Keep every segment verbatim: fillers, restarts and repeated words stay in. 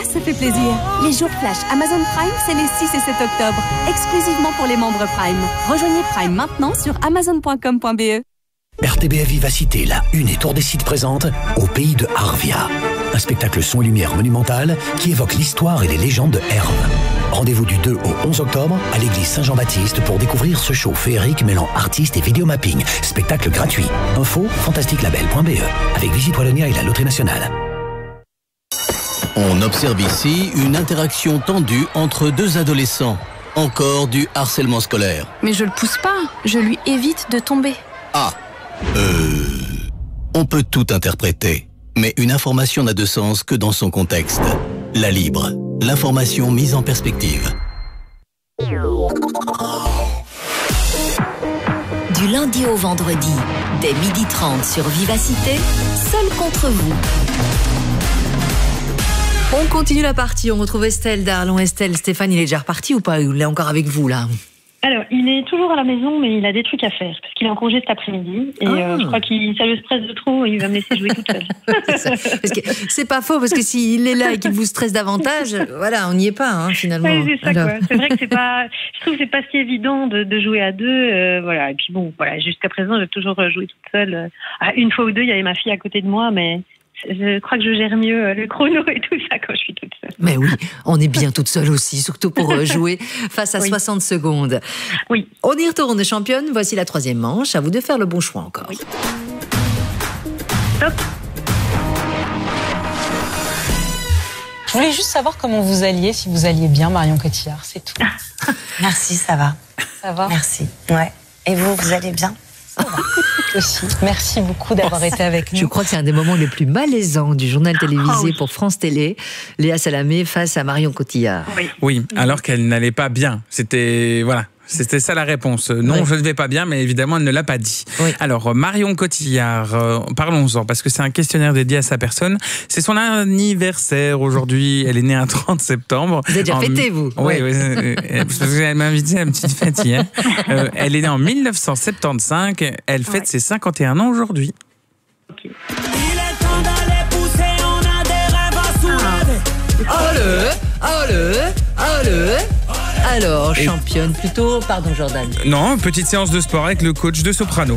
ça fait plaisir. Les jours flash Amazon Prime, c'est les six et sept octobre. Exclusivement pour les membres Prime. Rejoignez Prime maintenant sur amazon point com point b e. R T B F Vivacité, la Une et Tour des Sites présente Au pays de Arvia. Un spectacle son et lumière monumental qui évoque l'histoire et les légendes de Herve. Rendez-vous du deux au onze octobre à l'église Saint-Jean-Baptiste pour découvrir ce show féerique mêlant artistes et vidéomapping. Spectacle gratuit. Info fantastique label point b e avec Visite Wallonia et la Loterie Nationale. On observe ici une interaction tendue entre deux adolescents. Encore du harcèlement scolaire. Mais je le pousse pas, je lui évite de tomber. Ah, euh... on peut tout interpréter. Mais une information n'a de sens que dans son contexte. La Libre, l'information mise en perspective. Du lundi au vendredi, dès midi trente sur Vivacité, seul contre vous. On continue la partie, on retrouve Estelle d'Arlon. Estelle, Stéphane, il est déjà reparti ou pas? Il est encore avec vous là? Alors, il est toujours à la maison, mais il a des trucs à faire, parce qu'il est en congé cet après-midi, et ah. euh, je crois qu'il ça le stresse de trop, et il va me laisser jouer toute seule. Parce que c'est pas faux, parce que s'il est là et qu'il vous stresse davantage, voilà, on n'y est pas, hein, finalement. Oui, c'est ça, Alors... quoi. C'est vrai que c'est pas, je trouve que c'est pas si évident de, de jouer à deux, euh, voilà, et puis bon, voilà, jusqu'à présent, j'ai toujours joué toute seule. Ah, une fois ou deux, il y avait ma fille à côté de moi, mais je crois que je gère mieux le chrono et tout ça quand je suis toute seule. Mais oui, on est bien toute seule aussi, surtout pour jouer face à oui. soixante secondes. Oui. On y retourne, championne. Voici la troisième manche. À vous de faire le bon choix encore. Oui. Top. Je voulais juste savoir comment vous alliez, si vous alliez bien, Marion Cotillard, c'est tout. Merci, ça va. Ça va. Merci. Ouais. Et vous, vous allez bien? Aussi. Merci beaucoup d'avoir été avec nous. Je crois que c'est un des moments les plus malaisants du journal télévisé oh oui. pour France Télé. Léa Salamé face à Marion Cotillard. Oui, oui alors qu'elle n'allait pas bien. C'était... Voilà. C'était ça la réponse. Non, oui. je ne vais pas bien, mais évidemment, elle ne l'a pas dit. Oui. Alors, Marion Cotillard, euh, parlons-en, parce que c'est un questionnaire dédié à sa personne. C'est son anniversaire aujourd'hui. Elle est née un trente septembre. Vous avez déjà en... fêté, vous? Oui, oui. oui parce qu'elle m'a invité à une petite fête hier. euh, elle est née en mille neuf cent soixante-quinze. Elle fête ouais. ses cinquante et un ans aujourd'hui. Okay. Il est temps d'aller pousser, on a des rêves à soulever. Allez, allez, allez. Alors, championne, et... plutôt, pardon Jordan. Non, petite séance de sport avec le coach de soprano.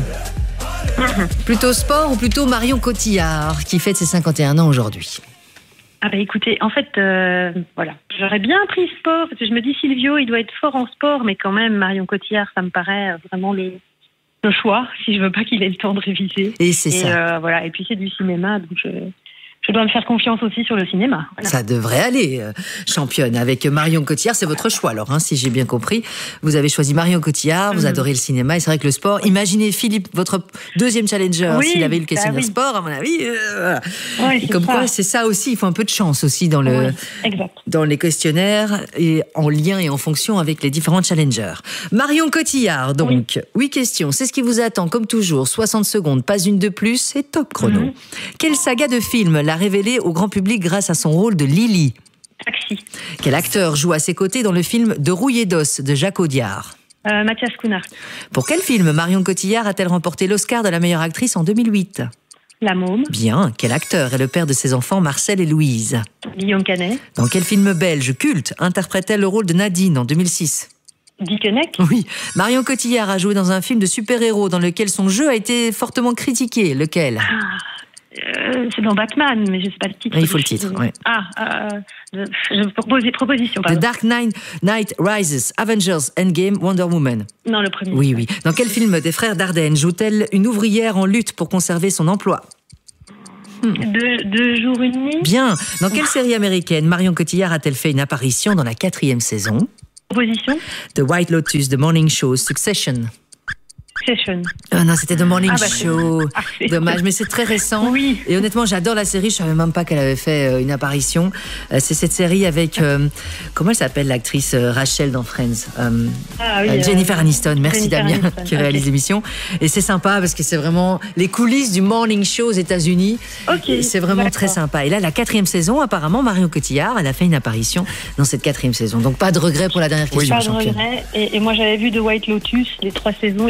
Plutôt sport ou plutôt Marion Cotillard, qui fête ses cinquante et un ans aujourd'hui? Ah bah écoutez, en fait, euh, voilà, j'aurais bien pris sport, parce que je me dis Silvio, il doit être fort en sport, mais quand même, Marion Cotillard, ça me paraît vraiment le, le choix, si je veux pas qu'il ait le temps de réviser. Et c'est et ça. Euh, voilà, et puis c'est du cinéma, donc je... Je dois me faire confiance aussi sur le cinéma. Voilà. Ça devrait aller, euh, championne. Avec Marion Cotillard, c'est votre choix alors, hein, si j'ai bien compris. Vous avez choisi Marion Cotillard, vous mmh. adorez le cinéma, et c'est vrai que le sport... Imaginez Philippe, votre deuxième challenger, oui, s'il avait eu le questionnaire bah oui. sport, à mon avis... Euh, oui, et comme ça. quoi, c'est ça aussi, il faut un peu de chance aussi dans, le, oui, dans les questionnaires, et en lien et en fonction avec les différents challengers. Marion Cotillard, donc, oui. huit questions, c'est ce qui vous attend, comme toujours, soixante secondes, pas une de plus, et top chrono. Mmh. Quelle saga de film l'a révélée au grand public grâce à son rôle de Lily? Taxi. Quel acteur joue à ses côtés dans le film De rouillé d'os de Jacques Audiard? euh, Mathias Cunard. Pour quel film Marion Cotillard a-t-elle remporté l'Oscar de la meilleure actrice en deux mille huit? La Môme. Bien. Quel acteur est le père de ses enfants Marcel et Louise? Guillaume Canet. Dans quel film belge culte interprète-t-elle le rôle de Nadine en deux mille six? Dickeneck. Oui. Marion Cotillard a joué dans un film de super-héros dans lequel son jeu a été fortement critiqué. Lequel? Ah. Euh, c'est dans Batman, mais je ne sais pas le titre. Il faut le titre, oui. Ah, euh, je propose des propositions. Pardon. The Dark Knight Rises, Avengers, Endgame, Wonder Woman. Non, le premier. Oui, oui. Dans quel film des frères Dardenne joue-t-elle une ouvrière en lutte pour conserver son emploi? Hmm. Deux, deux jours, une nuit. Bien. Dans quelle série américaine Marion Cotillard a-t-elle fait une apparition dans la quatrième saison? Proposition. The White Lotus, The Morning Show, Succession. Session. Ah non, c'était The Morning ah bah Show. Ah, dommage, mais c'est très récent. Oui. Et honnêtement, j'adore la série. Je savais même pas qu'elle avait fait euh, une apparition. Euh, c'est cette série avec euh, comment elle s'appelle l'actrice euh, Rachel dans Friends. Euh, ah, oui, euh, Jennifer euh, Aniston. Merci Jennifer Damien Aniston. qui réalise okay. l'émission. Et c'est sympa parce que c'est vraiment les coulisses du Morning Show aux États-Unis. Okay, c'est vraiment d'accord. très sympa. Et là, la quatrième saison, apparemment, Marion Cotillard, elle a fait une apparition dans cette quatrième saison. Donc pas de regret pour la dernière question. Pas de regret. Et, et moi, j'avais vu The White Lotus les trois saisons et je sais qu'elle est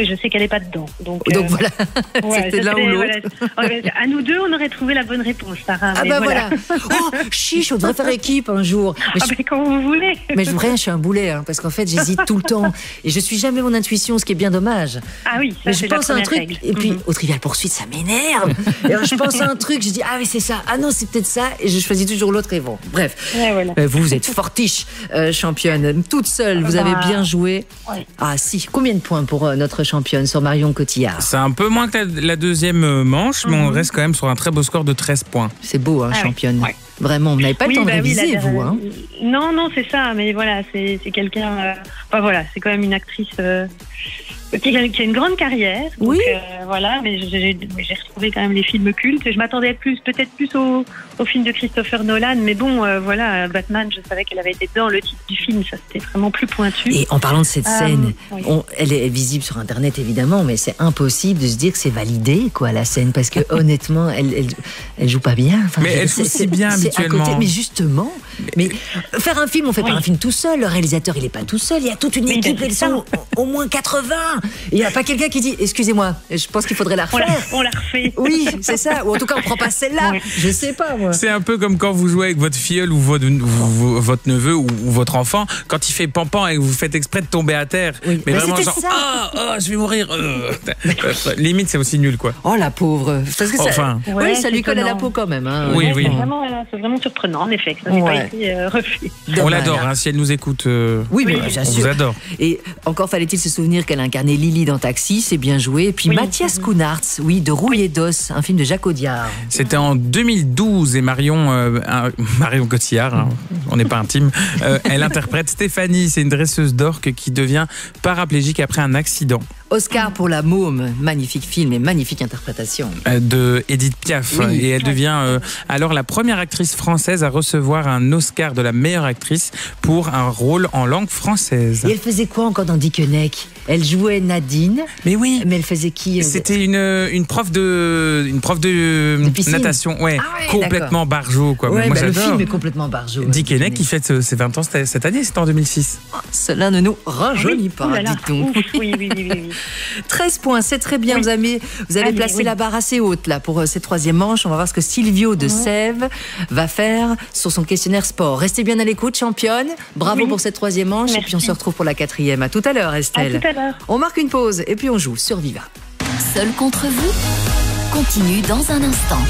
pas dedans. Donc, donc euh, voilà, ouais, c'était l'un ou l'autre. Voilà. À nous deux, on aurait trouvé la bonne réponse, Sarah. Ah bah voilà. voilà. Oh, chiche, on devrait faire équipe un jour. Mais, ah je... mais quand vous voulez. Mais je voudrais, je suis un boulet, hein, parce qu'en fait, j'hésite tout le temps. Et je suis jamais mon intuition, ce qui est bien dommage. Ah oui, ça, mais c'est je pense la à un truc, règle. et puis mm-hmm. au Trivial Poursuite, ça m'énerve. Et alors, je pense à un truc, je dis, ah oui, c'est ça. Ah non, c'est peut-être ça. Et je choisis toujours l'autre et bon. Bref. Ouais, voilà. euh, vous, vous êtes fortiche, euh, championne. Toute seule, vous bah... avez bien joué. Ouais. Ah si, combien de points pour euh, notre championne sur Marion Cotillard? C'est un peu moins que la, la deuxième manche, mm-hmm. mais on reste quand même sur un très beau score de treize points. C'est beau, hein, ah, championne. Oui. Ouais. Vraiment, vous n'avez pas oui, le temps bah de réviser, oui, la, vous. Hein. Non, non, c'est ça, mais voilà, c'est, c'est quelqu'un. Euh, enfin, voilà, c'est quand même une actrice euh, qui, a, qui a une grande carrière. Donc, oui. Euh, voilà, mais j'ai, j'ai retrouvé quand même les films cultes. Je m'attendais plus, peut-être plus au, au film de Christopher Nolan, mais bon, euh, voilà, Batman, je savais qu'elle avait été dedans. Le titre du film, ça c'était vraiment plus pointu. Et en parlant de cette euh, scène, oui. on, elle est visible sur Internet évidemment, mais c'est impossible de se dire que c'est validé, quoi, la scène, parce que honnêtement, elle, elle, elle joue pas bien. Enfin, mais elle joue si bien habituellement. Côté, mais justement, mais faire un film, on fait oui. pas un film tout seul. Le réalisateur, il est pas tout seul. Il y a toute une équipe. Ils sont au moins quatre-vingts. Il y a pas quelqu'un qui dit, excusez-moi, je pense qu'il faudrait la refaire. On la, on la refait. Oui, c'est ça. Ou en tout cas, on prend pas celle-là. Oui. Je sais pas, moi. C'est un peu comme quand vous jouez avec votre filleul ou votre, ou, votre neveu ou, ou votre enfant, quand il fait pampan et que vous faites exprès de tomber à terre. Oui. Mais, mais vraiment, genre, ah, oh, oh, je vais mourir. Euh. Limite, c'est aussi nul, quoi. Oh, la pauvre. Parce que ça, enfin. ouais, oui, ça lui colle à la peau quand même. Hein. Oui, ouais, oui. C'est vraiment, c'est vraiment surprenant, en effet. Ça n'est ouais. pas été euh, refait. On l'adore, hein, si elle nous écoute. Euh, oui, mais on bien sûr. vous adore. Et encore fallait-il se souvenir qu'elle incarnait Lily dans Taxi, c'est bien joué. Et puis oui, Mathias oui. Counartz, oui, de Rouille et d'Os, un film de Jacques Audiard. C'était en deux mille douze et Marion, euh, Marion Cotillard, hein, on n'est pas intime, euh, elle interprète Stéphanie, c'est une dresseuse d'orques qui devient paraplégique après un accident. Oscar pour La Môme, magnifique film et magnifique interprétation. Euh, de Edith Piaf. Oui. Et elle devient euh, alors la première actrice française à recevoir un Oscar de la meilleure actrice pour un rôle en langue française. Et elle faisait quoi encore dans Dickeneck? Elle jouait Nadine. Mais oui. Mais elle faisait qui? C'était une, une prof de, une prof de, de natation. Ouais, ah ouais, complètement barjot, quoi. Ouais, moi, bah, le film est complètement barjot. Dickeneck qui fête ses vingt ans cette année, c'était en deux mille six. Oh, cela ne nous rajeunit oui. pas, oh là là. dit-on. Oui, oui, oui, oui, oui. treize points, c'est très bien. Oui. Vous avez, vous avez Allez, placé oui. la barre assez haute là pour euh, cette troisième manche. On va voir ce que Silvio de mmh. Sèvres va faire sur son questionnaire sport. Restez bien à l'écoute, championne. Bravo oui. pour cette troisième manche. Merci. Et puis on se retrouve pour la quatrième. À tout à l'heure, Estelle. À tout à l'heure. On marque une pause et puis on joue sur Viva. Seul contre vous continue dans un instant.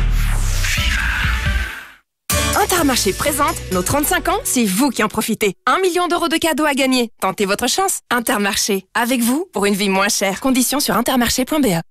Intermarché présente nos trente-cinq ans, c'est vous qui en profitez. Un million d'euros de cadeaux à gagner. Tentez votre chance. Intermarché, avec vous pour une vie moins chère. Conditions sur intermarché point b e.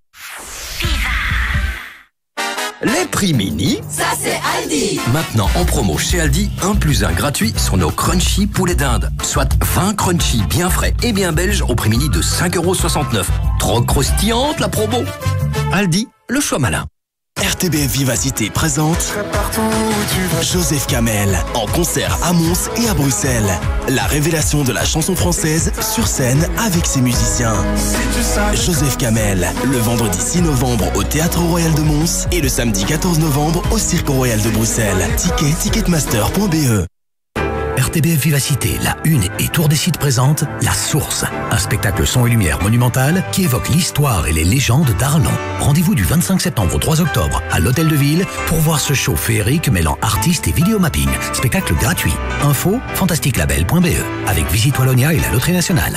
Les prix mini, ça c'est Aldi. Maintenant en promo chez Aldi, un plus un gratuit sur nos crunchy poulet d'Inde. Soit vingt crunchy bien frais et bien belges au prix mini de cinq euros soixante-neuf. Trop croustillante la promo. Aldi, le choix malin. R T B F Vivacité présente Joseph Kamel en concert à Mons et à Bruxelles. La révélation de la chanson française sur scène avec ses musiciens. Joseph Kamel, le vendredi six novembre au Théâtre Royal de Mons et le samedi quatorze novembre au Cirque Royal de Bruxelles. Ticket ticketmaster point b e. R T B F Vivacité, la Une et Tour des Sites présente La Source, un spectacle son et lumière monumental qui évoque l'histoire et les légendes d'Arlon. Rendez-vous du vingt-cinq septembre au trois octobre à l'Hôtel de Ville pour voir ce show féerique mêlant artistes et vidéomapping. Spectacle gratuit. Info fantastique label point b e avec Visite Wallonia et la Loterie Nationale.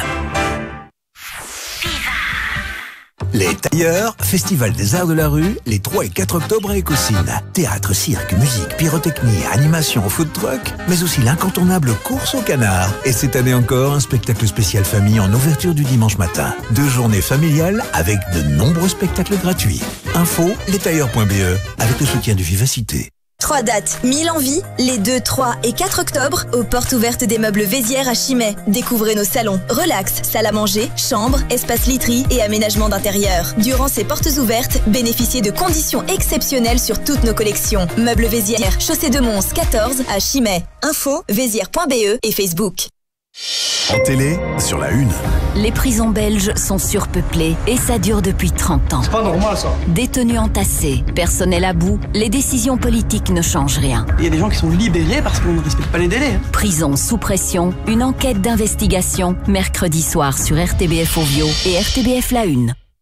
Les Tailleurs, Festival des Arts de la Rue, les trois et quatre octobre à Écosine. Théâtre, cirque, musique, pyrotechnie, animation, food truck, mais aussi l'incontournable course au canard. Et cette année encore, un spectacle spécial famille en ouverture du dimanche matin. Deux journées familiales avec de nombreux spectacles gratuits. Info, les tailleurs point b e avec le soutien de Vivacité. Trois dates, mille envies, les deux, trois et quatre octobre, aux portes ouvertes des meubles Vézières à Chimay. Découvrez nos salons, relax, salle à manger, chambre, espace literie et aménagement d'intérieur. Durant ces portes ouvertes, bénéficiez de conditions exceptionnelles sur toutes nos collections. Meubles Vézières, chaussée de Mons quatorze à Chimay. Info, vézières point b e et Facebook. En télé, sur la Une. Les prisons belges sont surpeuplées et ça dure depuis trente ans. C'est pas normal ça. Détenus entassés, personnel à bout, les décisions politiques ne changent rien. Il y a des gens qui sont libérés parce qu'on ne respecte pas les délais. Hein. Prison sous pression, une enquête d'investigation, mercredi soir sur R T B F Ovio et R T B F La Une.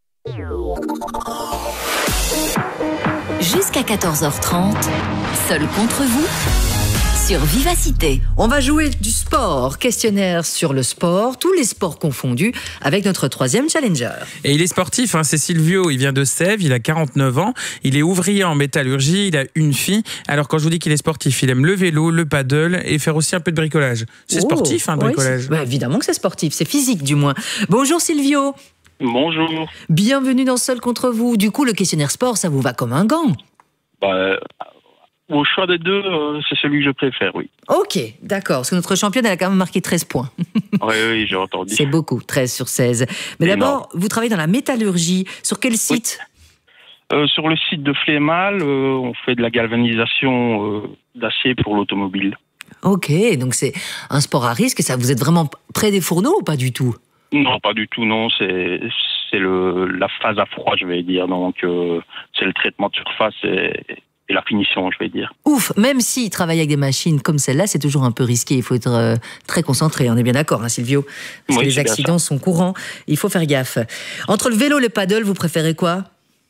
Jusqu'à quatorze heures trente, Seul contre vous sur Vivacité. On va jouer du sport, questionnaire sur le sport, tous les sports confondus, avec notre troisième challenger. Et il est sportif, hein, c'est Silvio, il vient de Sèvres, il a quarante-neuf ans, il est ouvrier en métallurgie, il a une fille. Alors quand je vous dis qu'il est sportif, il aime le vélo, le paddle et faire aussi un peu de bricolage. C'est oh, sportif, hein, le oui, bricolage. Bah, évidemment que c'est sportif, c'est physique du moins. Bonjour Silvio. Bonjour. Bienvenue dans Seul contre vous. Du coup, le questionnaire sport, ça vous va comme un gant? Bah, au choix des deux, euh, c'est celui que je préfère, oui. Ok, d'accord. Parce que notre championne, elle a quand même marqué treize points. Oui, oui, j'ai entendu. C'est beaucoup, treize sur seize. Mais d'abord, vous travaillez dans la métallurgie. Sur quel site? oui. euh, Sur le site de Flémal, euh, on fait de la galvanisation euh, d'acier pour l'automobile. Ok, donc c'est un sport à risque. Et ça, vous êtes vraiment près des fourneaux ou pas du tout? Non, pas du tout, non. C'est c'est le la phase à froid, je vais dire. Donc, euh, c'est le traitement de surface et, et la finition, je vais dire. Ouf, même s'il travaille avec des machines comme celle-là, c'est toujours un peu risqué. Il faut être euh, très concentré. On est bien d'accord, hein, Silvio? Parce oui, que les accidents sont courants. Il faut faire gaffe. Entre le vélo et le paddle, vous préférez quoi?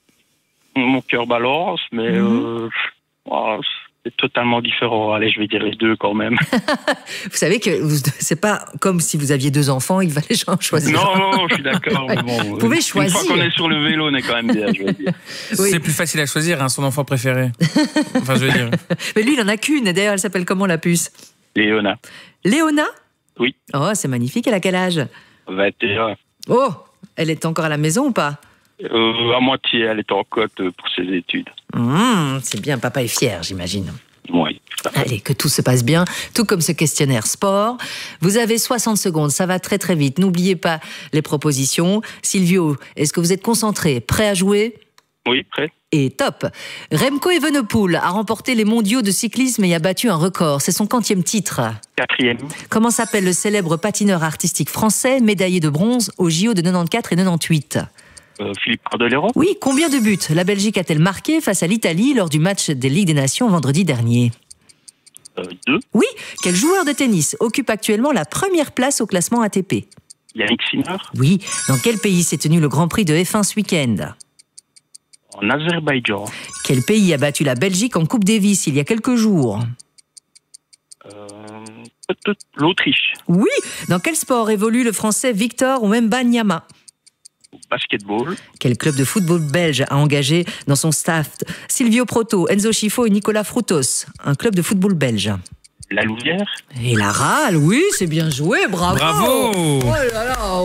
Mon cœur balance, mais mmh. euh, oh, c'est totalement différent. Allez, je vais dire les deux quand même. Vous savez que c'est pas comme si vous aviez deux enfants, il fallait choisir. Non, non, je suis d'accord. Mais bon, vous pouvez choisir. Une fois qu'on est sur le vélo, on est quand même bien, je veux dire. Oui. C'est plus facile à choisir, hein, son enfant préféré. Enfin, je veux dire. Mais lui, il en a qu'une. D'ailleurs, elle s'appelle comment, la puce? Léona. Léona? Oui. Oh, c'est magnifique. Elle a quel âge? vingt et un. Oh, elle est encore à la maison ou pas? Euh, à moitié, elle est en cote pour ses études. Mmh, c'est bien, papa est fier, j'imagine. Oui. Allez, que tout se passe bien, tout comme ce questionnaire sport. Vous avez soixante secondes, ça va très très vite. N'oubliez pas les propositions. Silvio, est-ce que vous êtes concentré, prêt à jouer? Oui, prêt. Et top. Remco Evenepoel a remporté les mondiaux de cyclisme et a battu un record. C'est son quantième titre? Quatrième. Comment s'appelle le célèbre patineur artistique français, médaillé de bronze aux J O de quatre-vingt-quatorze et quatre-vingt-dix-huit? Euh, Philippe Cardelero. Oui, combien de buts la Belgique a-t-elle marqué face à l'Italie lors du match des Ligues des Nations vendredi dernier? euh, Deux. Oui, quel joueur de tennis occupe actuellement la première place au classement A T P? Yannick Sinner. Oui, dans quel pays s'est tenu le Grand Prix de F un ce week-end? En Azerbaïdjan. Quel pays a battu la Belgique en Coupe Davis il y a quelques jours? euh, L'Autriche. Oui, dans quel sport évolue le Français Victor Wembanyama? Basketball. Quel club de football belge a engagé dans son staff Silvio Proto, Enzo Schifo et Nicolas Frutos? Un club de football belge. La Louvière. Et la Rale, oui, c'est bien joué, bravo. Bravo. Oh là là,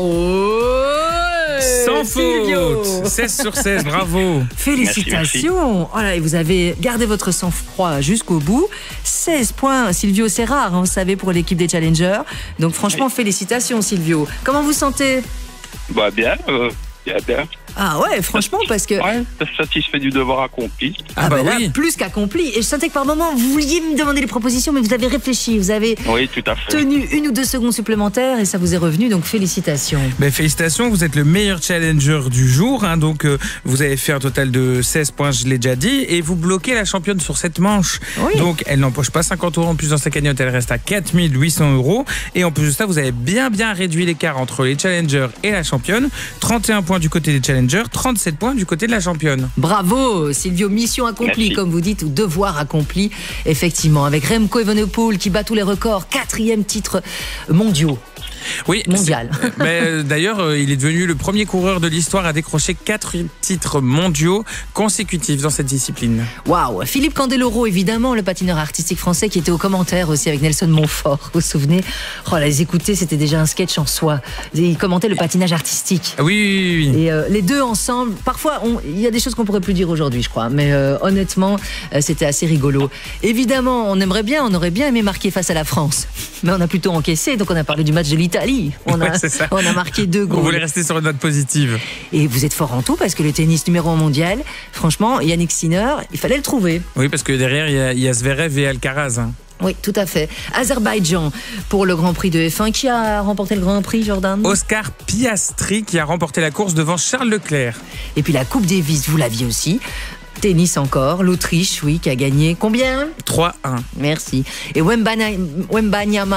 ouais. Sans faute. seize sur seize, bravo. Félicitations. Merci, merci. Oh là, et vous avez gardé votre sang-froid jusqu'au bout. seize points, Silvio, c'est rare, hein, vous savez, pour l'équipe des Challengers. Donc franchement, oui. Félicitations, Silvio. Comment vous sentez? Bah bien, euh, bien, bien. Ah ouais, franchement, parce que... Ouais, satisfait du devoir accompli. Ah, ah bah, bah oui. Là, plus qu'accompli. Et je sentais que par moment, vous vouliez me demander les propositions, mais vous avez réfléchi, vous avez oui, tout à fait. tenu une ou deux secondes supplémentaires et ça vous est revenu, donc félicitations. Ben, félicitations, vous êtes le meilleur challenger du jour, hein, donc euh, vous avez fait un total de seize points, je l'ai déjà dit, et vous bloquez la championne sur cette manche. Oui. Donc elle n'empoche pas cinquante euros en plus dans sa cagnotte, elle reste à quatre mille huit cents euros. Et en plus de ça, vous avez bien bien réduit l'écart entre les challengers et la championne. trente et un points du côté des challengers, trente-sept points du côté de la championne. Bravo Silvio, mission accomplie. Merci. Comme vous dites, ou devoir accompli, effectivement, avec Remco Evenepoel qui bat tous les records, quatrième titre mondiaux. Oui, mondial. Mais d'ailleurs, euh, il est devenu le premier coureur de l'histoire à décrocher quatre titres mondiaux consécutifs dans cette discipline. Waouh. Philippe Candeloro, évidemment, le patineur artistique français qui était aux commentaires aussi avec Nelson Montfort. Vous vous souvenez? Oh, les écouter, c'était déjà un sketch en soi. Il commentait le patinage artistique. Oui, oui, oui. Et euh, les deux ensemble, parfois, il y a des choses qu'on pourrait plus dire aujourd'hui, je crois. Mais euh, honnêtement, euh, c'était assez rigolo. Évidemment, on aimerait bien, on aurait bien aimé marquer face à la France. Mais on a plutôt encaissé, donc on a parlé du match de l'Italie. On a, ouais, on a marqué deux goals. On voulait rester sur une note positive. Et vous êtes fort en tout parce que le tennis numéro un mondial, franchement, Yannick Sinner, il fallait le trouver. Oui, parce que derrière, il y a, il y a Zverev et Alcaraz. Hein. Oui, tout à fait. Azerbaïdjan pour le Grand Prix de F un. Qui a remporté le Grand Prix, Jordan? Oscar Piastri qui a remporté la course devant Charles Leclerc. Et puis la Coupe Davis, vous l'aviez aussi. Tennis encore, l'Autriche, oui, qui a gagné combien? trois un. Merci. Et Wembanyama,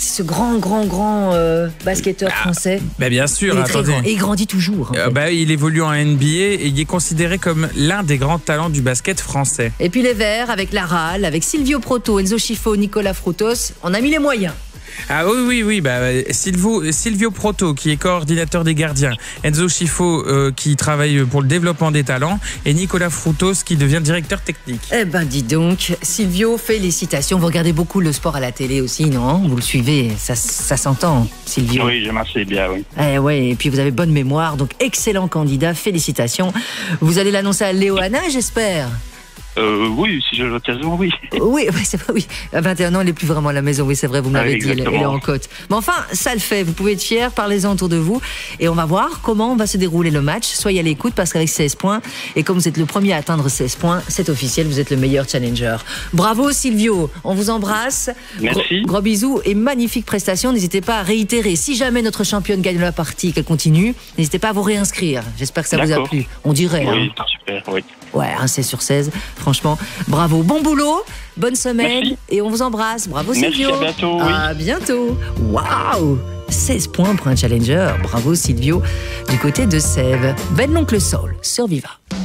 C'est ce grand, grand, grand euh, basketteur Ah, français. Bah bien sûr, Il est très attendez. grand. Et il grandit toujours. en Euh, fait. bah, il évolue en N B A et il est considéré comme l'un des grands talents du basket français. Et puis les Verts, avec Laral, avec Silvio Proto, Enzo Schifo, Nicolas Frutos, on a mis les moyens. Ah oui, oui, oui. Bah, Silvio, Silvio Proto, qui est coordinateur des gardiens, Enzo Schifo, euh, qui travaille pour le développement des talents, et Nicolas Frutos, qui devient directeur technique. Eh ben dis donc, Silvio, félicitations. Vous regardez beaucoup le sport à la télé aussi, non? Vous le suivez, ça, ça s'entend, Silvio. Oui, j'aime assez bien, oui. Eh ouais, et puis vous avez bonne mémoire, donc excellent candidat, félicitations. Vous allez l'annoncer à Léo Hanna, j'espère? Euh, oui, si j'ai l'occasion, oui. Oui, oui, c'est vrai, oui. À vingt et un ans, il n'est plus vraiment à la maison, oui, c'est vrai, vous me Ah, l'avez dit, il est- il est exactement. en côte. Mais enfin, ça le fait, vous pouvez être fiers, parlez-en autour de vous. Et on va voir comment va se dérouler le match. Soyez à l'écoute, parce qu'avec seize points, et comme vous êtes le premier à atteindre seize points, c'est officiel, vous êtes le meilleur challenger. Bravo Silvio, on vous embrasse. Merci. Gros, gros bisous et magnifique prestation. N'hésitez pas à réitérer. Si jamais notre championne gagne la partie, qu'elle continue, n'hésitez pas à vous réinscrire. J'espère que ça vous a D'accord. plu. On dirait. hein. Oui, super, oui. Ouais, un seize sur seize, franchement, bravo. Bon boulot, bonne semaine, Merci. et on vous embrasse. Bravo Merci, Silvio. à bientôt, oui. À bientôt. Waouh, seize points pour un challenger. Bravo Silvio, du côté de Sèvres. Ben l'oncle Soul sur Viva.